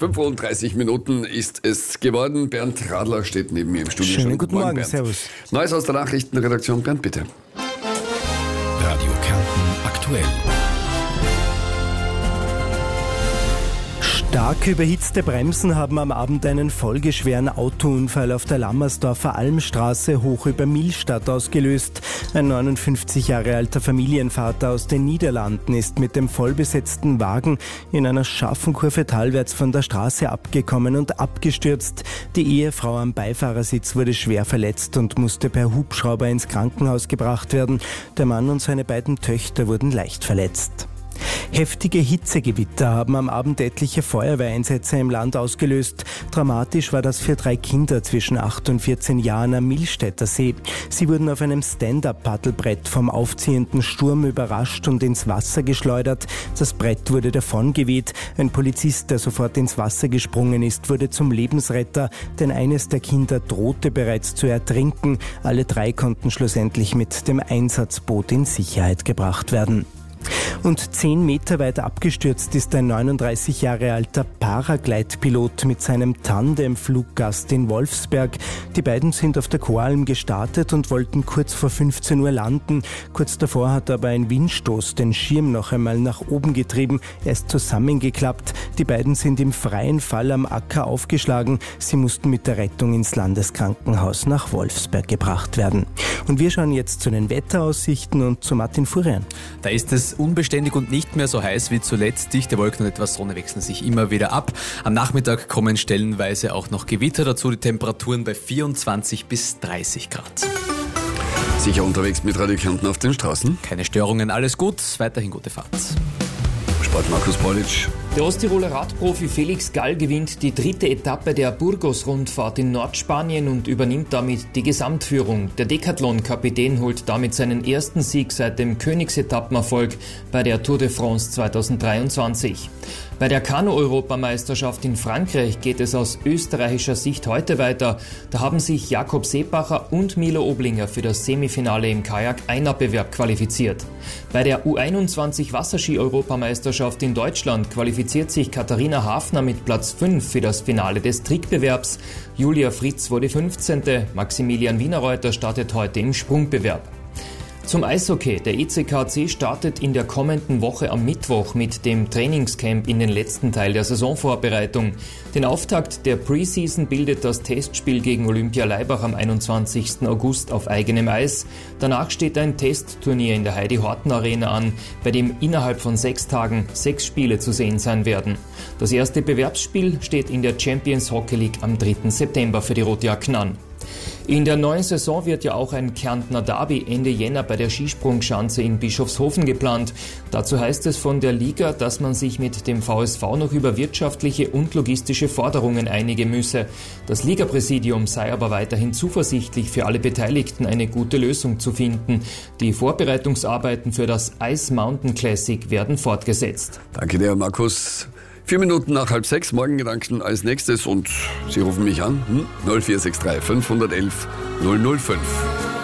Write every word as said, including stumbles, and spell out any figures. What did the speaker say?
fünfunddreißig Minuten ist es geworden. Bernd Radler steht neben mir im Studio. Schönen guten Morgen, Bernd. Servus. Neues aus der Nachrichtenredaktion, Bernd, bitte. Radio Kärnten aktuell. Stark überhitzte Bremsen haben am Abend einen folgeschweren Autounfall auf der Lammersdorfer Almstraße hoch über Millstatt ausgelöst. Ein neunundfünfzig Jahre alter Familienvater aus den Niederlanden ist mit dem vollbesetzten Wagen in einer scharfen Kurve talwärts von der Straße abgekommen und abgestürzt. Die Ehefrau am Beifahrersitz wurde schwer verletzt und musste per Hubschrauber ins Krankenhaus gebracht werden. Der Mann und seine beiden Töchter wurden leicht verletzt. Heftige Hitzegewitter haben am Abend etliche Feuerwehreinsätze im Land ausgelöst. Dramatisch war das für drei Kinder zwischen acht und vierzehn Jahren am Millstätter See. Sie wurden auf einem Stand-up-Paddelbrett vom aufziehenden Sturm überrascht und ins Wasser geschleudert. Das Brett wurde davongeweht. Ein Polizist, der sofort ins Wasser gesprungen ist, wurde zum Lebensretter, denn eines der Kinder drohte bereits zu ertrinken. Alle drei konnten schlussendlich mit dem Einsatzboot in Sicherheit gebracht werden. Und zehn Meter weit abgestürzt ist ein neununddreißig Jahre alter Paraglide-Pilot mit seinem Tandem-Fluggast in Wolfsberg. Die beiden sind auf der Choralm gestartet und wollten kurz vor fünfzehn Uhr landen. Kurz davor hat aber ein Windstoß den Schirm noch einmal nach oben getrieben. Er ist zusammengeklappt. Die beiden sind im freien Fall am Acker aufgeschlagen. Sie mussten mit der Rettung ins Landeskrankenhaus nach Wolfsberg gebracht werden. Und wir schauen jetzt zu den Wetteraussichten und zu Martin Furian. Da ist es unbeständig und nicht mehr so heiß wie zuletzt. Dichte Wolken und etwas Sonne wechseln sich immer wieder ab. Am Nachmittag kommen stellenweise auch noch Gewitter dazu. Die Temperaturen bei vierundzwanzig bis dreißig Grad. Sicher unterwegs mit Radio Kärnten auf den Straßen? Keine Störungen, alles gut. Weiterhin gute Fahrt. Sport Markus Polic. Der Osttiroler Radprofi Felix Gall gewinnt die dritte Etappe der Burgos-Rundfahrt in Nordspanien und übernimmt damit die Gesamtführung. Der Decathlon-Kapitän holt damit seinen ersten Sieg seit dem Königsetappenerfolg bei der Tour de France zweitausenddreiundzwanzig. Bei der Kanu-Europameisterschaft in Frankreich geht es aus österreichischer Sicht heute weiter. Da haben sich Jakob Seebacher und Milo Oblinger für das Semifinale im Kajak-Einabbewerb qualifiziert. Bei der U einundzwanzig Wasserski-Europameisterschaft in Deutschland qualifiziert sich Katharina Hafner mit Platz fünf für das Finale des Trickbewerbs. Julia Fritz wurde fünfzehnte Maximilian Wienerreuter startet heute im Sprungbewerb. Zum Eishockey. Der E C K C startet in der kommenden Woche am Mittwoch mit dem Trainingscamp in den letzten Teil der Saisonvorbereitung. Den Auftakt der Preseason bildet das Testspiel gegen Olympia Laibach am einundzwanzigsten August auf eigenem Eis. Danach steht ein Testturnier in der Heidi-Horten-Arena an, bei dem innerhalb von sechs Tagen sechs Spiele zu sehen sein werden. Das erste Bewerbsspiel steht in der Champions Hockey League am dritten September für die Rotjacken an. In der neuen Saison wird ja auch ein Kärntner Derby Ende Jänner bei der Skisprungschanze in Bischofshofen geplant. Dazu heißt es von der Liga, dass man sich mit dem V S V noch über wirtschaftliche und logistische Forderungen einigen müsse. Das Ligapräsidium sei aber weiterhin zuversichtlich, für alle Beteiligten eine gute Lösung zu finden. Die Vorbereitungsarbeiten für das Ice Mountain Classic werden fortgesetzt. Danke dir, Markus. Vier Minuten nach halb sechs, Morgengedanken als nächstes und Sie rufen mich an, hm? null vier sechs drei fünf eins eins null null fünf.